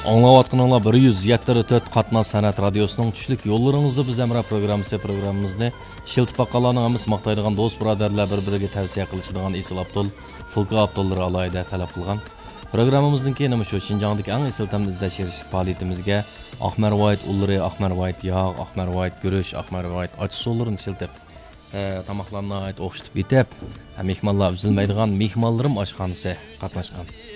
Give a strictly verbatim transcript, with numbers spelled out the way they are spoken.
Аңлаватқаныңла bir yuz yetmiş dört Qatnaf San'at Radiosu'nun tushlik yo'llaringizda biz Emrah programmasi programmamizni Shiltib baqqalarning hammasi maqtaydigan do'st birodarlar bir-biriga tavsiya qilishadigan Isil Abdul, Fulka Abdullar alayida talab qilgan. Programmamizning keyin shu Shinjongdagi eng isil tamni izlash faoliyatimizga Ahmarvoyt ullari, Ahmarvoyt yog', Ahmarvoyt guruch, Ahmarvoyt och suvlarini shiltib tamoqlarni o'xshatib etib, mehmonlar uzilmaydigan mehmonlarim oshxonasi qatnashgan.